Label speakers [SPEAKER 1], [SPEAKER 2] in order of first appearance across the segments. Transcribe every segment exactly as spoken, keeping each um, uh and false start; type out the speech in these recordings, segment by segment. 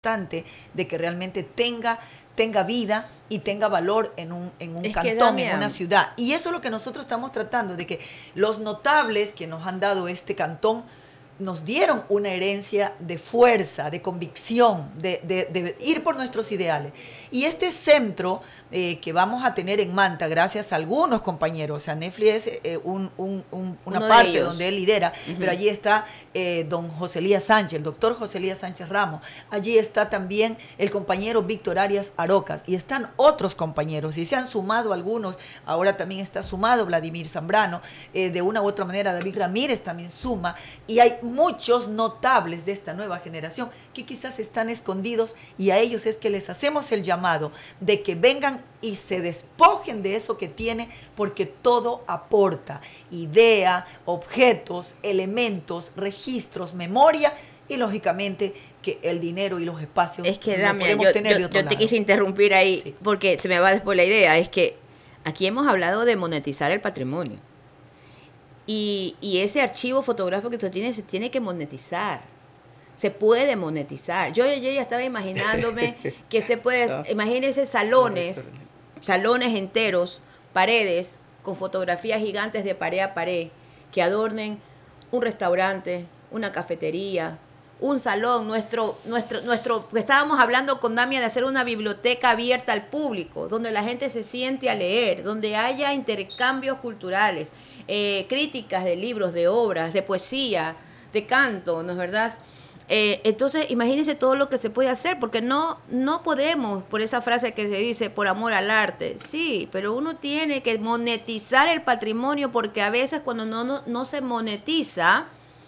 [SPEAKER 1] de que realmente tenga, tenga vida y tenga valor en un, en un
[SPEAKER 2] es que,
[SPEAKER 1] cantón,
[SPEAKER 2] Damián,
[SPEAKER 1] en una ciudad. Y eso es lo que nosotros estamos tratando, de que los notables que nos han dado este cantón nos dieron una herencia de fuerza, de convicción, de, de, de ir por nuestros ideales. Y este centro eh, que vamos a tener en Manta, gracias a algunos compañeros, o sea, Nefli es eh, un, un, un, una
[SPEAKER 2] Uno
[SPEAKER 1] parte donde él lidera,
[SPEAKER 2] uh-huh.
[SPEAKER 1] pero allí está eh, don José Elías Sánchez, el doctor José Elías Sánchez Ramos, allí está también el compañero Víctor Arias Arocas, y están otros compañeros, y se han sumado algunos, ahora también está sumado Vladimir Zambrano, eh, de una u otra manera David Ramírez también suma, y hay muchos notables de esta nueva generación que quizás están escondidos, y a ellos es que les hacemos el llamado de que vengan y se despojen de eso que tiene, porque todo aporta idea, objetos, elementos, registros, memoria y lógicamente que el dinero y los espacios
[SPEAKER 2] es que,
[SPEAKER 1] lo
[SPEAKER 2] Damián,
[SPEAKER 1] podemos
[SPEAKER 2] yo,
[SPEAKER 1] tener
[SPEAKER 2] yo,
[SPEAKER 1] de otro
[SPEAKER 2] yo te
[SPEAKER 1] lado.
[SPEAKER 2] quise interrumpir ahí
[SPEAKER 1] sí.
[SPEAKER 2] porque se me va después la idea. Es que aquí hemos hablado de monetizar el patrimonio. Y, y ese archivo fotográfico que tú tienes se tiene que monetizar. Se puede monetizar. Yo, yo ya estaba imaginándome que usted puede, no. imagínese salones, salones enteros, paredes con fotografías gigantes de pared a pared que adornen un restaurante, una cafetería, un salón, nuestro, nuestro, nuestro, estábamos hablando con Damia de hacer una biblioteca abierta al público, donde la gente se siente a leer, donde haya intercambios culturales, eh, críticas de libros, de obras, de poesía, de canto, ¿no es verdad? Eh, entonces, imagínense todo lo que se puede hacer, porque no, no podemos, por esa frase que se dice, por amor al arte, sí, pero uno tiene que monetizar el patrimonio, porque a veces cuando no, no, no se monetiza,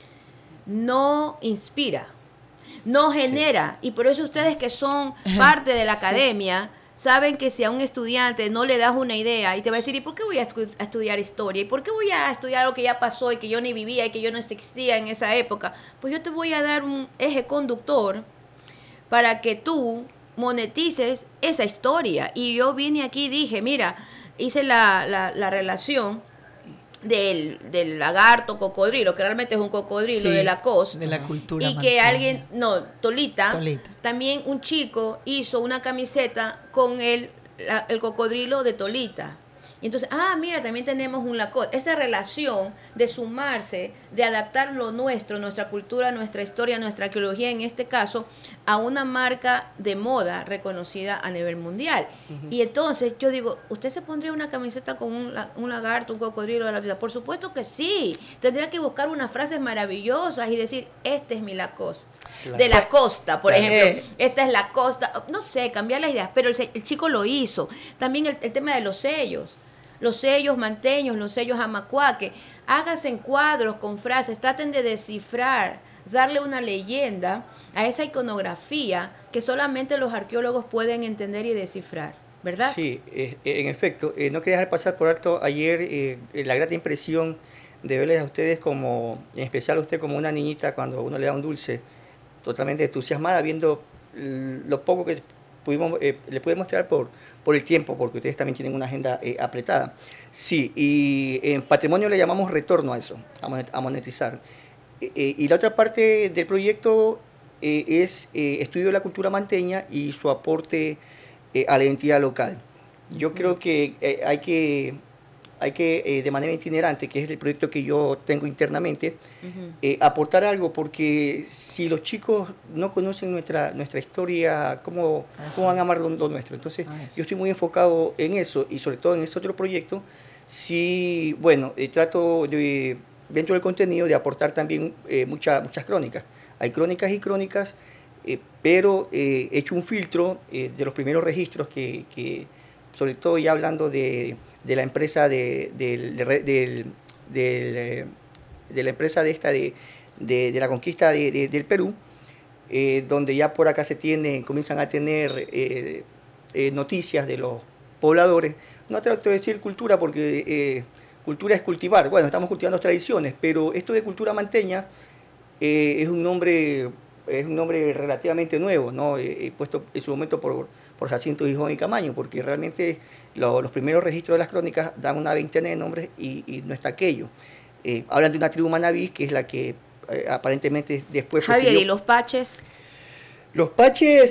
[SPEAKER 2] no inspira, no genera, sí. Y por eso ustedes que son parte de la academia, sí. Saben que si a un estudiante no le das una idea y te va a decir, ¿y por qué voy a, estu- a estudiar historia? ¿Y por qué voy a estudiar algo que ya pasó y que yo ni vivía y que yo no existía en esa época? Pues yo te voy a dar un eje conductor para que tú monetices esa historia. Y yo vine aquí y dije, mira, hice la, la, la relación Del, del lagarto cocodrilo, que realmente es un cocodrilo, sí, de la costa,
[SPEAKER 1] de la cultura
[SPEAKER 2] y que
[SPEAKER 1] manteña.
[SPEAKER 2] alguien, no, Tolita,
[SPEAKER 1] Tolita,
[SPEAKER 2] también un chico hizo una camiseta con el, la, el cocodrilo de Tolita. Y entonces, ah, mira, también tenemos un Lacoste. Esa relación de sumarse, de adaptar lo nuestro, nuestra cultura, nuestra historia, nuestra arqueología, en este caso, a una marca de moda reconocida a nivel mundial. Uh-huh. Y entonces yo digo, ¿usted se pondría una camiseta con un, un lagarto, un cocodrilo de la ciudad? Por supuesto que sí. Tendría que buscar unas frases maravillosas y decir, este es mi Lacoste. Claro. De la costa, por claro. ejemplo. Eh. Esta es la costa. No sé, cambiar las ideas. Pero el, el chico lo hizo. También el, el tema de los sellos. Los sellos manteños, los sellos amacuaque, háganse en cuadros con frases, traten de descifrar, darle una leyenda a esa iconografía que solamente los arqueólogos pueden entender y descifrar, ¿verdad?
[SPEAKER 3] Sí, eh, en efecto, eh, no quería dejar pasar por alto ayer eh, la grata impresión de verles a ustedes como, en especial a usted como una niñita cuando uno le da un dulce, totalmente entusiasmada viendo lo poco que pudimos, eh, le pude mostrar por, por el tiempo, porque ustedes también tienen una agenda eh, apretada. Sí, y en patrimonio le llamamos retorno a eso, a monetizar. Eh, y la otra parte del proyecto eh, es eh, estudio de la cultura manteña y su aporte eh, a la identidad local. Yo uh-huh. creo que eh, hay que, hay que eh, de manera itinerante, que es el proyecto que yo tengo internamente, uh-huh. eh, aportar algo, porque si los chicos no conocen nuestra, nuestra historia, ¿cómo, ¿cómo van a amar lo, lo nuestro? Entonces, ah, yo estoy muy enfocado en eso, y sobre todo en ese otro proyecto, sí, bueno, eh, trato de, dentro del contenido, de aportar también eh, mucha, muchas crónicas. Hay crónicas y crónicas, eh, pero eh, he hecho un filtro eh, de los primeros registros que, que sobre todo ya hablando de... de la empresa de, de, de, de, de, de la empresa de esta de, de, de la conquista de, de, del Perú, eh, donde ya por acá se tiene, comienzan a tener eh, eh, noticias de los pobladores. No trato de decir cultura porque eh, cultura es cultivar, bueno, estamos cultivando tradiciones, pero esto de cultura manteña eh, es un nombre es un nombre relativamente nuevo, ¿no? Eh, puesto en su momento por por Jacinto Gijón y Camaño, porque realmente lo, los primeros registros de las crónicas dan una veintena de nombres y, y no está aquello. Eh, hablan de una tribu manabí, que es la que eh, aparentemente después...
[SPEAKER 2] Javier, ¿y los paches?
[SPEAKER 3] Los Paches